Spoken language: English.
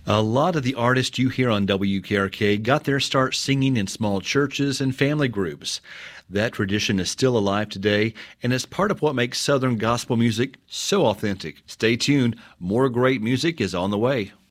A lot of the artists you hear on WKRK got their start singing in small churches and family groups. That tradition is still alive today, and is part of what makes Southern gospel music so authentic. Stay tuned. More great music is on the way.